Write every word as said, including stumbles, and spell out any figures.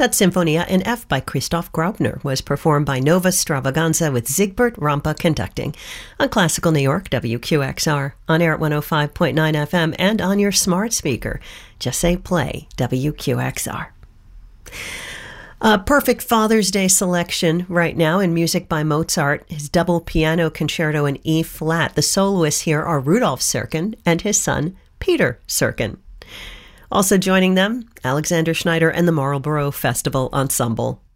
That Sinfonia in F by Christoph Graupner was performed by Nova Stravaganza with Zigbert Rampa conducting on Classical New York, W Q X R, on air at one oh five point nine F M and on your smart speaker. Just say play W Q X R. A perfect Father's Day selection right now in music by Mozart, his double piano concerto in E flat. The soloists here are Rudolf Serkin and his son, Peter Serkin. Also joining them, Alexander Schneider and the Marlborough Festival Ensemble.